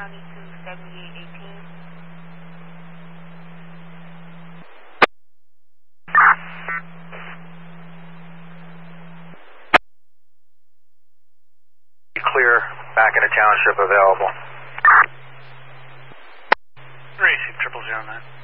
227818. Clear, back in the township available. Racing 0009.